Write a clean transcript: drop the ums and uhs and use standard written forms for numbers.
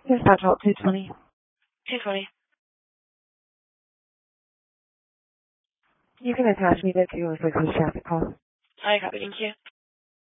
Dispatch out 220. 220. You can attach me to 206 traffic call. I copy. Thank you.